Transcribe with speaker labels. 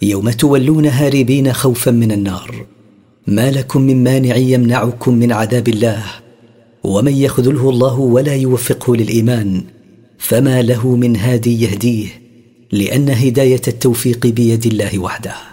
Speaker 1: يوم تولون هاربين خوفا من النار، ما لكم من مانع يمنعكم من عذاب الله. ومن يخذله الله ولا يوفقه للإيمان فما له من هادي يهديه، لأن هداية التوفيق بيد الله وحده.